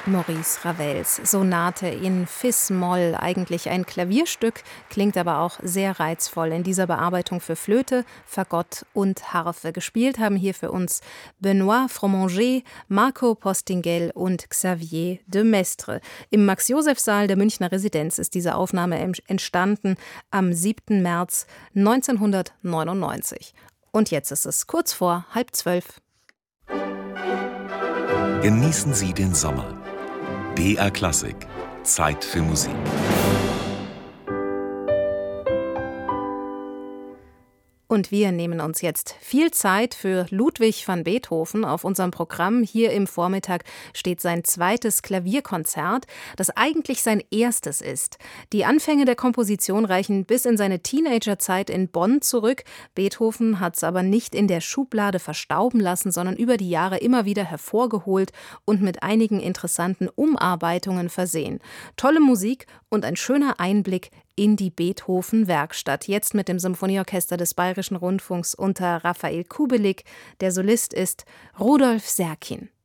Maurice Ravels Sonate in Fis-Moll, eigentlich ein Klavierstück, klingt aber auch sehr reizvoll in dieser Bearbeitung für Flöte, Fagott und Harfe. Gespielt haben hier für uns Benoît Fromanger, Marco Postingel und Xavier de Maistre. Im Max-Joseph-Saal der Münchner Residenz ist diese Aufnahme entstanden am 7. März 1999. Und jetzt ist es kurz vor 11:30. Genießen Sie den Sommer. BR Klassik. Zeit für Musik. Und wir nehmen uns jetzt viel Zeit für Ludwig van Beethoven auf unserem Programm. Hier im Vormittag steht sein zweites Klavierkonzert, das eigentlich sein erstes ist. Die Anfänge der Komposition reichen bis in seine Teenagerzeit in Bonn zurück. Beethoven hat es aber nicht in der Schublade verstauben lassen, sondern über die Jahre immer wieder hervorgeholt und mit einigen interessanten Umarbeitungen versehen. Tolle Musik und ein schöner Einblick in die Beethoven-Werkstatt. Jetzt mit dem Symphonieorchester des Bayerischen Rundfunks unter Raphael Kubelik. Der Solist ist Rudolf Serkin.